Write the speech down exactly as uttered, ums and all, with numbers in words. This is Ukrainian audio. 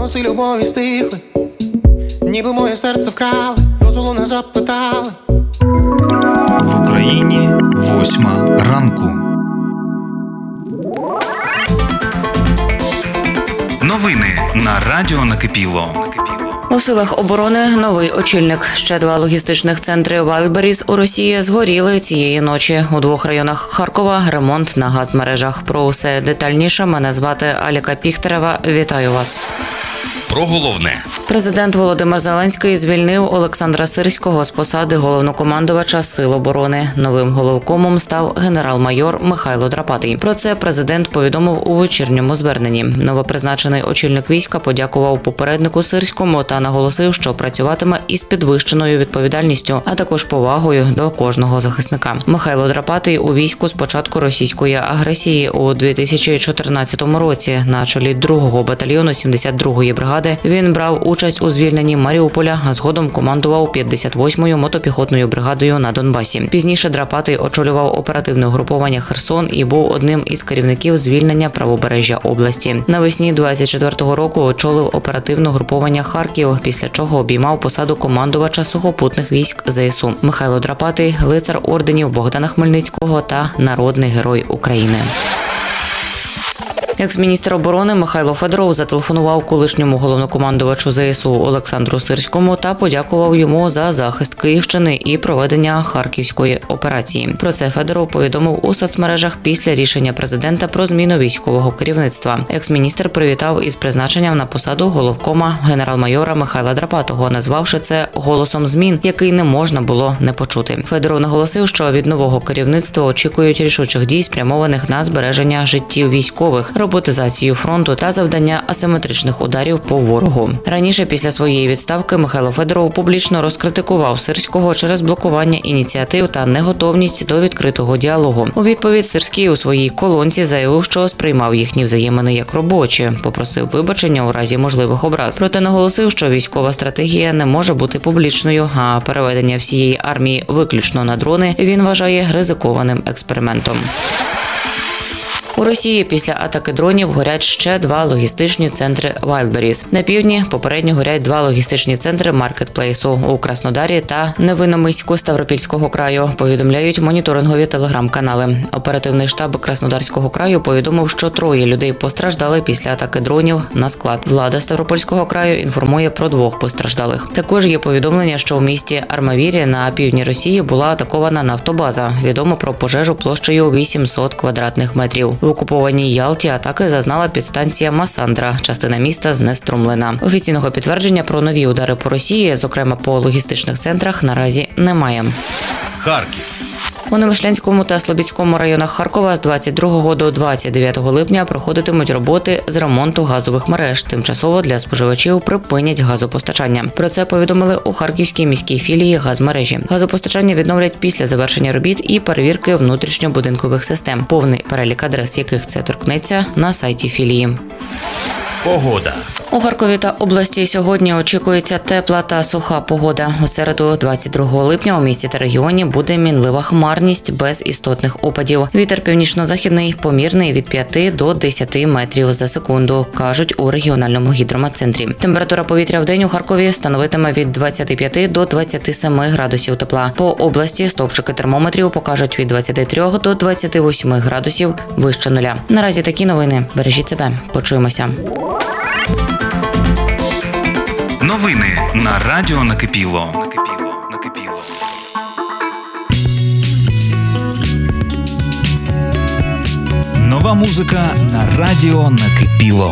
Голоси любові стихли, ніби моє серце вкрали, дозволу не запитали. В Україні восьма ранку. Новини на радіо Накипіло. У силах оборони новий очільник. Ще два логістичних центри Wildberries у Росії згоріли цієї ночі. У двох районах Харкова ремонт на газмережах. Про усе детальніше мене звати Аліка Піхтерева. Вітаю вас. Про головне. Президент Володимир Зеленський звільнив Олександра Сирського з посади головнокомандувача Сил оборони. Новим головкомом став генерал-майор Михайло Драпатий. Про це президент повідомив у вечірньому зверненні. Новопризначений очільник війська подякував попереднику Сирському та наголосив, що працюватиме із підвищеною відповідальністю, а також повагою до кожного захисника. Михайло Драпатий у війську з початку російської агресії у дві тисячі чотирнадцятому році на чолі другого батальйону сімдесят другої бригади. Він брав участь у звільненні Маріуполя, а згодом командував п'ятдесят восьмою мотопіхотною бригадою на Донбасі. Пізніше Драпатий очолював оперативне угруповання «Херсон» і був одним із керівників звільнення правобережжя області. Навесні двадцять четвертого року очолив оперативне угруповання «Харків», після чого обіймав посаду командувача сухопутних військ ЗСУ. Михайло Драпатий – лицар орденів Богдана Хмельницького та народний герой України. Екс-міністр оборони Михайло Федоров зателефонував колишньому головнокомандувачу ЗСУ Олександру Сирському та подякував йому за захист Київщини і проведення Харківської операції. Про це Федоров повідомив у соцмережах після рішення президента про зміну військового керівництва. Екс-міністр привітав із призначенням на посаду головкома генерал-майора Михайла Драпатого, назвавши це голосом змін, який не можна було не почути. Федоров наголосив, що від нового керівництва очікують рішучих дій, спрямованих на збереження життів військових, роботизацію фронту та завдання асиметричних ударів по ворогу. Раніше, після своєї відставки, Михайло Федоров публічно розкритикував Сирського через блокування ініціатив та неготовність до відкритого діалогу. У відповідь Сирський у своїй колонці заявив, що сприймав їхні взаємини як робочі, попросив вибачення у разі можливих образ. Проте наголосив, що військова стратегія не може бути публічною, а переведення всієї армії виключно на дрони він вважає ризикованим експериментом. У Росії після атаки дронів горять ще два логістичні центри Wildberries. На півдні попередньо горять два логістичні центри маркетплейсу у Краснодарі та Невиномиську Ставропільського краю, повідомляють моніторингові телеграм-канали. Оперативний штаб Краснодарського краю повідомив, що троє людей постраждали після атаки дронів на склад. Влада Ставропольського краю інформує про двох постраждалих. Також є повідомлення, що в місті Армавірі на півдні Росії була атакована нафтобаза. Відомо про пожежу площею вісімсот квадратних метрів. В окупованій Ялті атаки зазнала підстанція Масандра. Частина міста знеструмлена. Офіційного підтвердження про нові удари по Росії, зокрема по логістичних центрах, наразі немає. Харків. У Немишлянському та Слобідському районах Харкова з двадцять другого до двадцять дев'ятого липня проходитимуть роботи з ремонту газових мереж. Тимчасово для споживачів припинять газопостачання. Про це повідомили у Харківській міській філії газмережі. Газопостачання відновлять після завершення робіт і перевірки внутрішньобудинкових систем. Повний перелік адрес, яких це торкнеться, на сайті філії. Погода. У Харкові та області сьогодні очікується тепла та суха погода. У середу, двадцять другого липня, у місті та регіоні буде мінлива хмарність без істотних опадів. Вітер північно-західний помірний від п'яти до десяти метрів за секунду, кажуть у регіональному гідрометцентрі. Температура повітря в день у Харкові становитиме від двадцяти п'яти до двадцяти семи градусів тепла. По області стовпчики термометрів покажуть від двадцяти трьох до двадцяти восьми градусів вище нуля. Наразі такі новини. Бережіть себе. Почуємося. Новини на радіо Накипіло. Нова музика на радіо Накипіло.